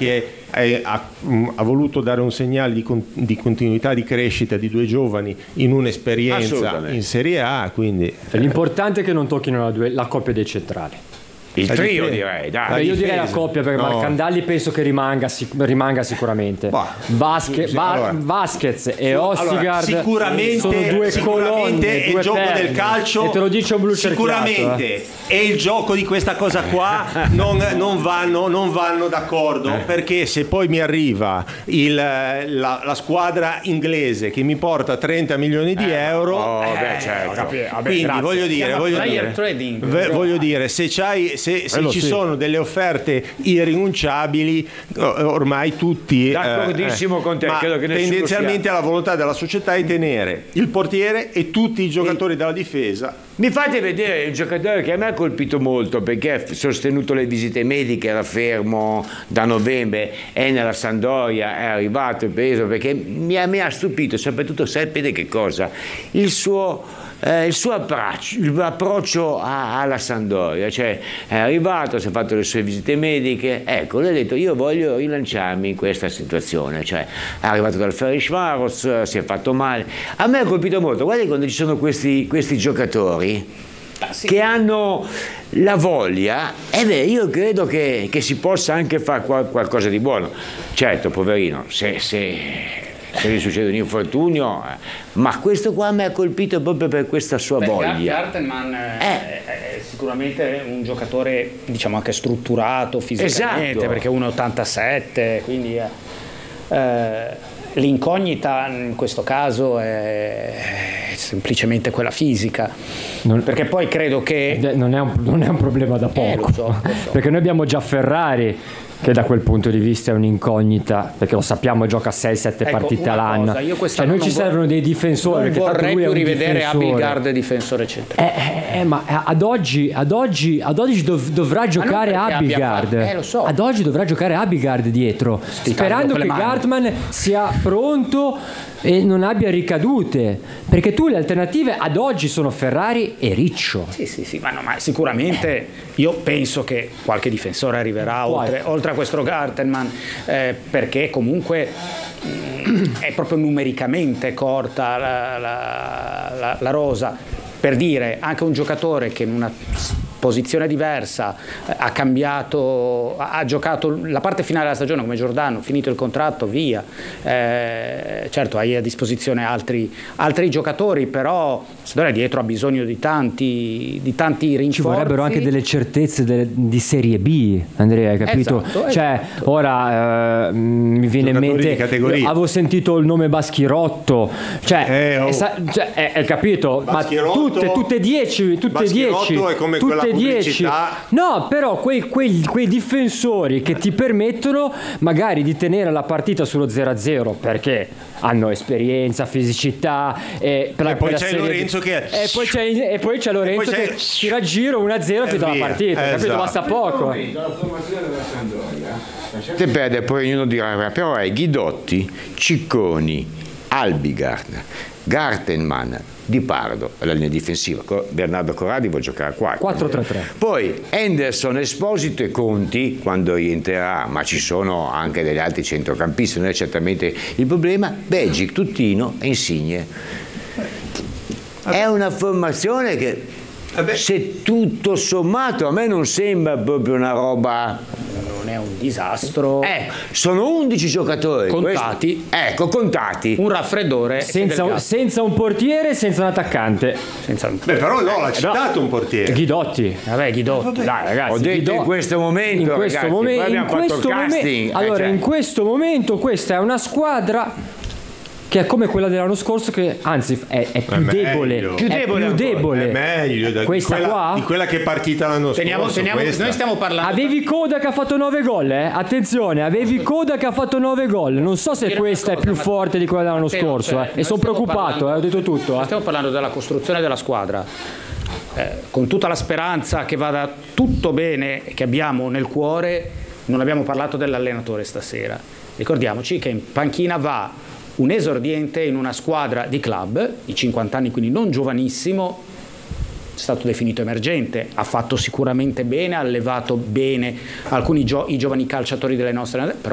che ha voluto dare un segnale di continuità di crescita di due giovani in un'esperienza in Serie A, quindi l'importante è che non tocchino la coppia dei centrali. Il trio direi, dai. Io direi la coppia, perché Marcandalli penso che rimanga sicuramente. Vasquez e Ostigard sono due colonne, è il gioco del calcio, e te lo dice un blu sicuramente e il gioco di questa cosa qua non vanno d'accordo, perché se poi mi arriva la squadra inglese che mi porta 30 milioni di euro, quindi voglio dire se ci sono delle offerte irrinunciabili, ormai tutti d'accordissimo con te, credo che tendenzialmente la volontà della società è tenere il portiere e tutti i giocatori della difesa. Mi fate vedere il giocatore che a me ha colpito molto, perché ha sostenuto le visite mediche, era fermo da novembre, è nella Sampdoria, è arrivato, è preso, perché mi ha stupito, soprattutto sapete che cosa? Il suo approccio alla Sampdoria, cioè è arrivato, si è fatto le sue visite mediche, ecco, lui ha detto io voglio rilanciarmi in questa situazione, cioè è arrivato dal Ferencváros, si è fatto male. A me ha colpito molto, guardi quando ci sono questi giocatori che hanno la voglia, io credo che si possa anche fare qualcosa di buono. Certo, poverino, se gli succede un infortunio, ma questo qua mi ha colpito proprio per questa sua voglia. Gartenmann è sicuramente un giocatore, diciamo, anche strutturato fisicamente, perché 1,87, quindi l'incognita in questo caso è semplicemente quella fisica, perché poi credo che non è un problema da poco, lo so. Perché noi abbiamo già Ferrari che da quel punto di vista è un'incognita, perché lo sappiamo, gioca 6-7 partite all'anno. Cioè noi ci servono dei difensori, non vorrei più rivedere Abildgaard difensore centrale. Ma ad oggi dovrà giocare Abildgaard. Lo so. Ad oggi dovrà giocare Abildgaard dietro, sperando che Gartman sia pronto e non abbia ricadute, perché le alternative ad oggi sono Ferrari e Riccio. Sì, ma sicuramente io penso che qualche difensore arriverà oltre a questo Gartenmann, perché comunque è proprio numericamente corta la rosa. Per dire, anche un giocatore che in una posizione diversa ha cambiato, ha giocato la parte finale della stagione come Giordano, finito il contratto, via. Certo, hai a disposizione altri giocatori, però Sampdoria dietro ha bisogno di tanti rinforzi. Ci vorrebbero anche delle certezze di Serie B, Andrea, hai capito? Esatto. Cioè, ora mi viene in mente, avevo sentito il nome Baschirotto, hai capito? Ma tutte 10, è come quella pubblicità. No, però quei difensori che ti permettono magari di tenere la partita sullo 0-0, perché hanno esperienza, fisicità, e poi c'è Lorenzo che ti raggiro 1-0 fino alla partita, capito? Basta poco. La formazione della Sampdoria te perde, poi ognuno dirà, però è Guidotti, Cicconi, Abildgaard, Gartenmann, Di Pardo alla linea difensiva, Bernardo Corradi vuol giocare a 4-3-3. Poi Henderson, Esposito e Conti quando rientrerà, ma ci sono anche degli altri centrocampisti, non è certamente il problema. Begic, Tutino e Insigne. È una formazione che se tutto sommato a me non sembra proprio una roba, non è un disastro. Sono 11 giocatori contati. Contati. Un raffreddore senza un portiere, senza un attaccante. Però l'ha citato un portiere. Ghidotti. Dai ragazzi. Ho detto in questo momento. In questo momento questa è una squadra che è come quella dell'anno scorso, che anzi è più debole. È meglio di quella che è partita l'anno scorso. Noi stiamo parlando. Avevi Coda che ha fatto 9 gol, attenzione, avevi Coda che ha fatto 9 gol. Non so se questa è più forte di quella dell'anno scorso, e sono preoccupato, ho detto tutto. Stiamo parlando della costruzione della squadra. Con tutta la speranza che vada tutto bene, che abbiamo nel cuore, non abbiamo parlato dell'allenatore stasera. Ricordiamoci che in panchina va un esordiente in una squadra di club di 50 anni, quindi non giovanissimo, è stato definito emergente, ha fatto sicuramente bene, ha allevato bene alcuni i giovani calciatori delle nostre,